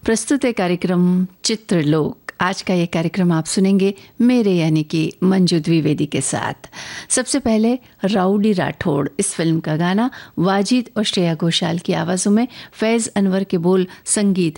प्रस्तुत है कार्यक्रम चित्रलोक। आज का ये कार्यक्रम आप सुनेंगे मेरे यानी कि मंजू द्विवेदी के साथ। सबसे पहले राउडी राठौड़ इस फिल्म का गाना वाजिद और श्रेया घोषाल की आवाज़ों में, फैज़ अनवर के बोल, संगीत